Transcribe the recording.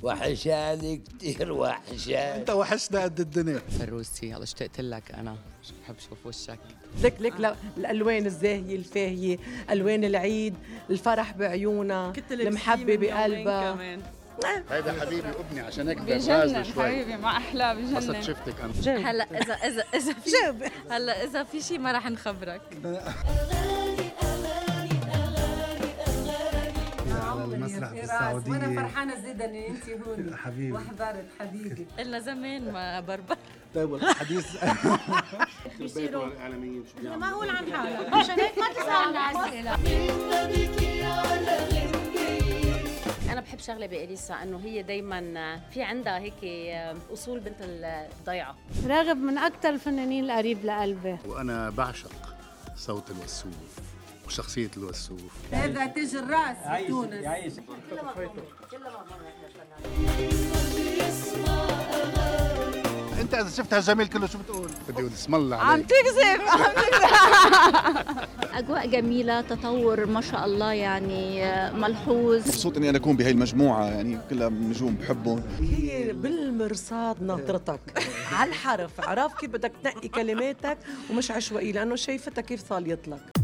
وحشاني كتير وحشاني. انت وحشنا قد الدنيا. فروسي يلا اشتقت لك انا، بحب اشوف وشك. لك الالوان الزاهيه الفاهيه، الوان العيد، الفرح بعيونها، المحبه بقلبها. هيدا حبيبي ابني عشان هيك بجنن حبيبي، مع احلى بجنن. بس شفتك انا هلا اذا في هلا اذا في شيء ما راح نخبرك. على المسرح بالسعودية، وانا فرحانه زيدا ان انت هون حبيبي وحضرت حبيبي. إلنا زمان ما بربر. طيب الحديث بيصيروا الاعلاميين معقول عن حالك، عشان هيك ما تسالنا اسئله. انا بحب شغله بإليسا انه هي دايما في عندها هيك اصول بنت الضيعه. راغب من اكثر الفنانين القريب لقلبي، وانا بعشق صوت الوسوف وشخصية الوسوف. هذا تاج الراس بتونس. انت اذا شفت هالجميل كله شو بتقول؟ بدي اقول اسم الله عليك. عم تكذب. اجواء جميله، تطور ما شاء الله يعني ملحوظ. مبسوط اني انا اكون بهي المجموعه، يعني كلها نجوم بحبهم. هي بالمرصاد ناطرتك على الحرف، عرف كيف بدك تنقي كلماتك ومش عشوائي، لانه شايفتها كيف صاليت لك.